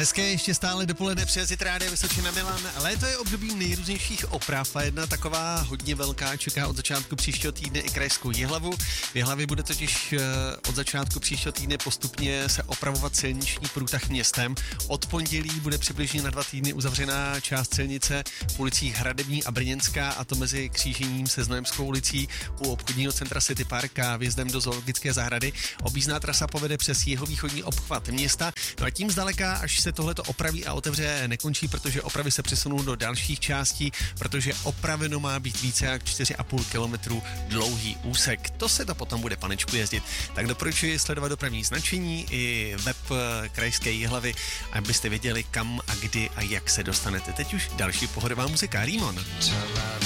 Hezké ještě stále dopoledne přes Rádia Vysočina Milan. Léto je období nejrůznějších oprav a jedna taková hodně velká čeká od začátku příštího týdne i krajskou Jihlavu. V Jihlavě bude totiž od začátku příštího týdne postupně se opravovat silniční průtah městem. Od pondělí bude přibližně na 2 týdny uzavřená část silnice v ulicích Hradební a Brněnská, a to mezi křížením se Znojemskou ulicí u obchodního centra City Park a vjezdem do zoologické zahrady. Objízdná trasa povede přes jihovýchodní obchvat města. No a tím zdaleka, až se tohleto opraví a otevře, nekončí, protože opravy se přesunou do dalších částí, protože opraveno má být více jak 4,5 kilometru dlouhý úsek. To se to potom bude, panečku, jezdit. Tak doporučuji sledovat dopravní značení i web krajské Jihlavy, abyste věděli, kam a kdy a jak se dostanete. Teď už další pohodová muzika. Rímon.